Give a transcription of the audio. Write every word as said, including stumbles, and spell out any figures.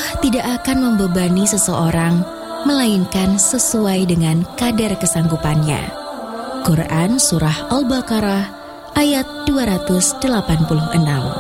tidak akan membebani seseorang, melainkan sesuai dengan kadar kesanggupannya. Quran Surah Al-Baqarah ayat dua ratus delapan puluh enam.